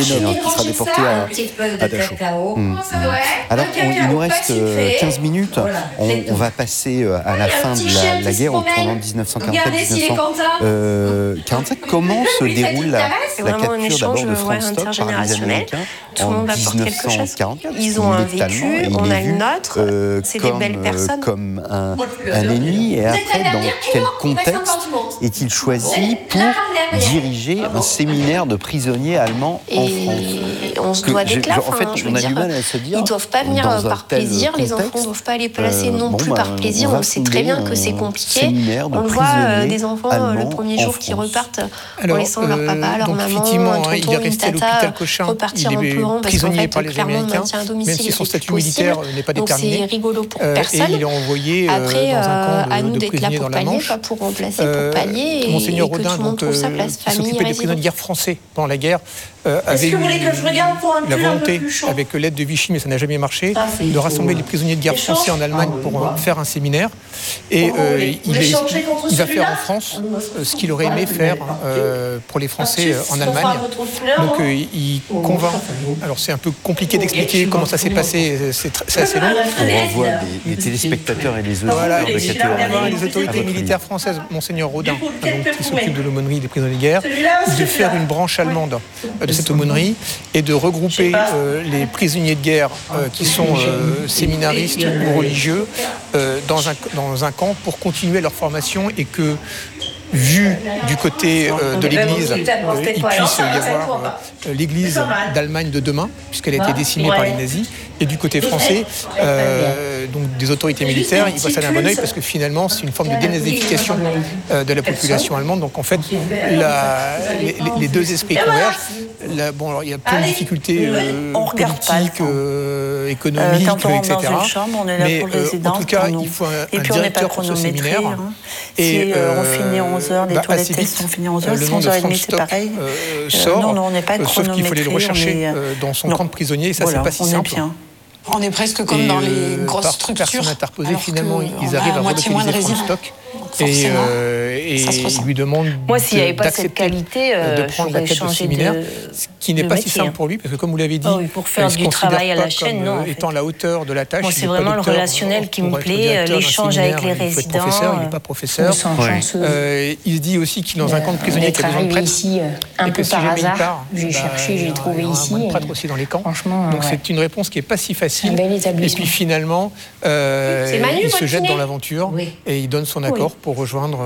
qui sera déporté à Dachau. Alors, il nous reste 15 minutes. On va passer à la fin de la guerre, au tournant de 1944. Comment se déroule la capture d'abord de Franstock par les Américains en 1944? Ils ont un vécu, on a le nôtre, c'est des belles personnes. Comme un ennemi, et après, dans quel contexte est-il choisi pour diriger un séminaire de prisonniers allemands en France? On se doit d'être là. En fait, on a du mal à se dire. Ils ne doivent pas venir par plaisir, les enfants ne doivent pas les placer non plus par plaisir. On sait très bien que c'est compliqué. On voit des enfants le premier jour qui repartent en laissant leur papa, leur maman, un tonton, une tata repartir en pleurant parce qu'en fait, clairement, on maintient à domicile. Même si son statut militaire n'est pas déterminé. Donc c'est rigolo pour personne. Et il est envoyé après, dans un camp à nous de d'être là prisonniers pour dans la pallier, Manche. pas pour remplacer, pour pallier, et Monseigneur que Rodin, tout le monde trouve sa place, qui famille, s'occupait des prisonniers de guerre français pendant la guerre, avait eu la volonté, avec l'aide de Vichy, mais ça n'a jamais marché, de rassembler les prisonniers de guerre français en Allemagne pour faire un séminaire. Et il va faire en France ce qu'il aurait aimé faire pour les Français en Allemagne. Donc il convainc. Alors c'est un peu compliqué d'expliquer comment ça s'est passé, c'est assez long. On renvoie les téléspectateurs et les auditeurs de cette les autorités militaires françaises, Monseigneur Rodin, qui s'occupe de l'aumônerie des prisonniers de guerre, de faire une branche allemande de cette aumônerie et de regrouper les prisonniers de guerre qui sont séminaristes ou religieux dans un camp pour continuer leur formation et que, vu du côté de l'Église, il puisse y avoir l'Église d'Allemagne de demain, puisqu'elle a été décimée par les nazis, et du côté français, donc des autorités militaires, il voit ça d'un bon oeil parce que finalement c'est une forme de dénazification de la population allemande. Donc en fait, les deux esprits convergent. Alors, il y a plein de difficultés politiques, économiques, etc. Mais en tout cas, il faut un directeur pour ce séminaire. Et on finit à 11h, les toilettes sont finies à 11h, 11h30 c'est pareil. Sauf on n'est pas qu'il faut aller le rechercher dans son camp de prisonnier, et ça c'est pas si simple. On est presque comme dans les grosses structures. Personne interposée, finalement, ils arrivent à relocaliser Franstock. Et il lui demande s'il n'y avait pas cette qualité, de prendre la tête de séminaire, ce qui n'est pas si simple pour lui, parce que comme vous l'avez dit, pour faire du travail à la chaîne, non. Étant à la hauteur de la tâche. Moi, c'est vraiment le relationnel qui me plaît, l'échange avec les résidents. Il n'est pas professeur. Il se dit aussi qu'il est dans un camp de prisonniers qui a besoin de prêtres. Ici, un peu par hasard. J'ai cherché, j'ai trouvé ici. Il y a prêtres aussi dans les camps. Donc c'est une réponse qui n'est pas si facile. Et puis finalement, il se jette dans l'aventure et il donne son accord pour rejoindre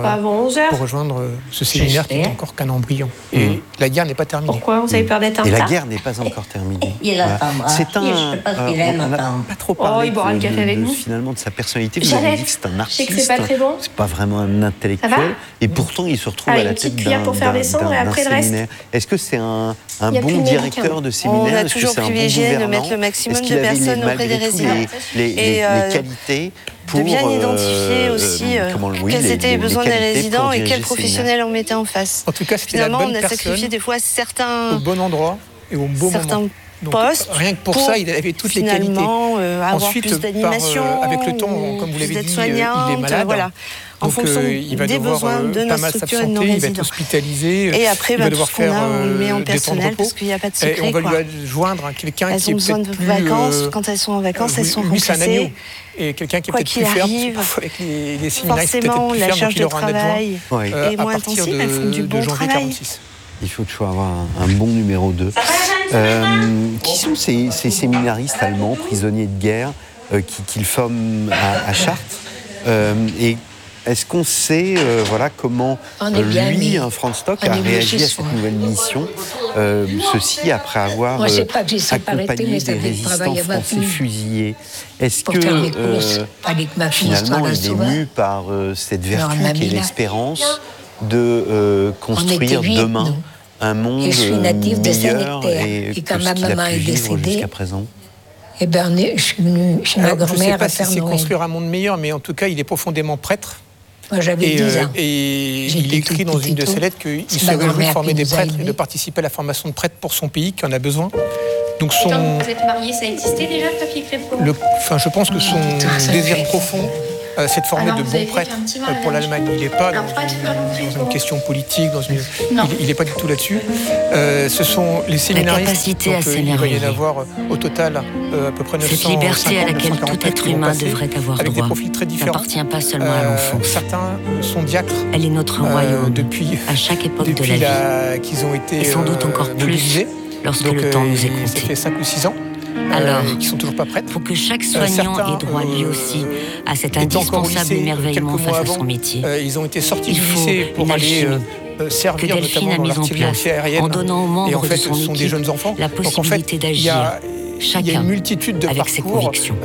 ce séminaire qui n'est encore qu'un embryon. Et la guerre n'est pas terminée. Pourquoi vous avez peur d'être en retard? Et la guerre n'est pas encore terminée. C'est on n'a pas trop parlé finalement de sa personnalité. Vous avez dit que c'est un artiste. C'est pas vraiment un intellectuel. Et pourtant, il se retrouve à la tête d'un séminaire. Est-ce que c'est un bon directeur de séminaire? On a toujours privilégié de mettre le maximum de personnes auprès des résidents. Les qualités pour bien identifier aussi quels étaient les besoins des résidents et quels professionnels on mettait en face. En tout cas, c'était la bonne personne. Finalement, on a sacrifié des fois certains au bon endroit et au bon moment. Donc, rien que pour ça, il avait toutes les qualités. Ensuite, plus d'animation, avec le temps, comme vous l'avez dit, il est malade. Voilà. En fonction des besoins de notre structure et de nos résidents. Il va être hospitalisé. Et après, il va devoir faire on le met en personnel parce qu'il n'y a pas de secret. Et on va lui joindre quelqu'un qui est besoin de vacances. Quand elles sont en vacances, elles sont remplacées. Et quelqu'un qui est peut-être plus ferme, avec les séminaires, forcément, la charge de travail est moins intensive. Elles font du bon travail. Il faut toujours avoir un bon numéro 2. Qui sont ces séminaristes allemands, prisonniers de guerre, qu'ils forment à Chartres et est-ce qu'on sait comment lui, Franstock, a réagi à cette nouvelle mission, ceci après avoir accompagné des résistants français fusillés? Est-ce que finalement il est mu par cette vertu qui est l'espérance de construire demain un monde meilleur et que ce qu'il a pu vivre jusqu'à présent? Je suis venue chez ma grand-mère. Je ne sais pas si c'est construire un monde meilleur, mais en tout cas, il est profondément prêtre. Moi, j'avais 10 ans. Et il écrit dans une de ses lettres qu'il se réjouit de former des prêtres et de participer à la formation de prêtres pour son pays, qui en a besoin. Donc Quand vous êtes mariés, ça existait déjà, Papier Crépon? Je pense que son désir profond cette formule de bon prêtre pour l'Allemagne. Il n'est pas dans une question politique, il n'est pas du tout là-dessus. Ce sont les séminaristes. Il va y en avoir au total à peu près 900. Cette liberté à laquelle tout être humain devrait avoir avec droit des profils très différents. N'appartient pas seulement à l'enfance. Certains sont diacres. Elle est notre royaume à chaque époque de la vie. Qu'ils ont été et sans doute encore plus lorsque le temps nous est compté. Ça fait 5 ou 6 ans. Alors, qui sont toujours pas prêtes. Pour que chaque soignant ait droit lui aussi à cet indispensable émerveillement face à son métier, ils ont été sortis du lycée pour aller servir notamment dans l'artillerie antiaérienne. En donnant aux membres et en fait, de son ce sont des jeunes enfants. La possibilité d'agir. Il y a une multitude de avec parcours. Ses convictions.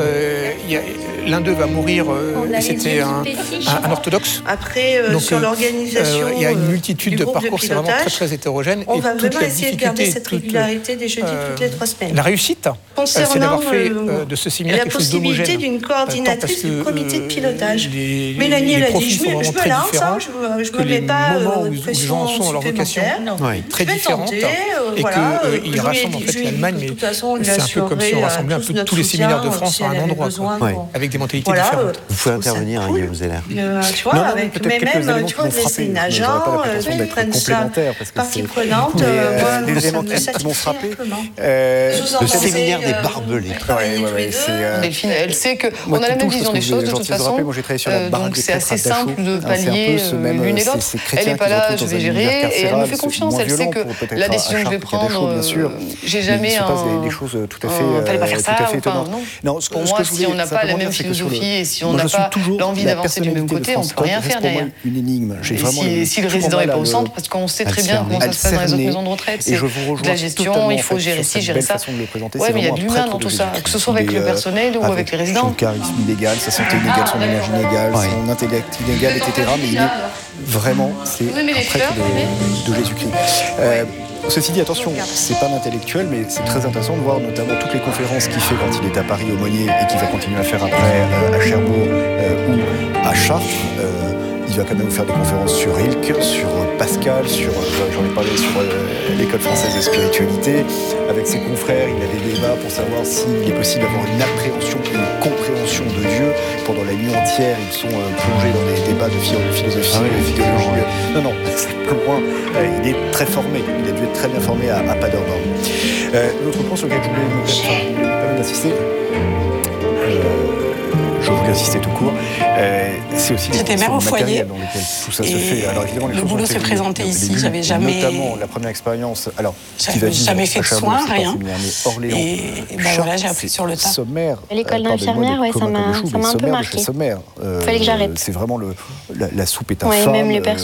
L'un d'eux va mourir, c'était un orthodoxe. Après, donc, sur l'organisation, il y a une multitude de parcours, c'est vraiment très très hétérogène. On va vraiment essayer de garder cette régularité des jeudis toutes les 3 semaines. La réussite, c'est d'avoir fait de ce séminaire quelque chose d'homogène. La possibilité d'une coordinatrice du comité de pilotage. Mélanie, elle a dit, je me lance, je me mets pas de pression supplémentaire. Très différentes. Et qu'ils rassemblent en fait l'Allemagne, mais c'est un peu comme si on rassemblait un peu tous les séminaires de France à un endroit, avec des mentalités différentes. Vous pouvez intervenir, Guillaume Zeller. Tu vois, avec même, tu vois, des agents, ils prennent ça partie prenante. Des éléments qui m'ont frappé. Le séminaire des barbelés. Delphine, elle sait qu'on a la même vision des choses de toute façon. Donc c'est assez simple de pallier l'une et l'autre. Elle n'est pas là, je vais gérer. Et elle me fait confiance. Elle sait que la décision que je vais prendre, j'ai jamais des choses tout à fait étonnantes. Pour moi, si on n'a pas la même philosophie et si on n'a pas l'envie d'avancer du même côté, on ne peut rien faire derrière. Une énigme. Si le résident n'est pas au centre, parce qu'on sait très bien comment ça se passe dans les autres maisons de retraite, c'est de la gestion, il faut gérer ci, gérer ça. Oui, mais il y a de l'humain dans tout ça, que ce soit avec le personnel ou avec les résidents. Son charisme inégal, sa santé inégale, son énergie inégale, son intellect inégal, etc. Mais il est vraiment, c'est un prêtre de Jésus-Christ. Ceci dit, attention, c'est pas intellectuel, mais c'est très intéressant de voir notamment toutes les conférences qu'il fait quand il est à Paris, Aumônier, et qu'il va continuer à faire après à Cherbourg ou à Chartres. Il va quand même faire des conférences sur Rilke, sur Pascal, j'en ai parlé sur l'école française de spiritualité. Avec ses confrères, il a des débats pour savoir s'il est possible d'avoir une appréhension et une compréhension de Dieu. Pendant la nuit entière, ils sont plongés dans des débats de philosophie, de philologie. Non, c'est plus loin. Il est très formé. Il a dû être très bien formé à Paderborn. L'autre point sur lequel je voulais insister, je voulais insister tout court, c'est aussi j'étais mère au foyer dans lesquelles tout ça se fait. Alors évidemment, le boulot s'est présenté ici, j'avais jamais... Notamment la première expérience, j'avais jamais fait de soins, rien. Orléans, et voilà, j'ai appris sur le tas. Sommaire. L'école d'infirmière, ça m'a un peu marqué. Il fallait que j'arrête. C'est vraiment la soupe est infâme. Même les